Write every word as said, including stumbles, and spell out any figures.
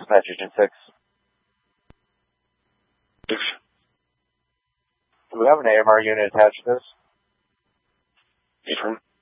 Dispatch Agent six. Six. Do we have an A M R unit attached to this? Affirm.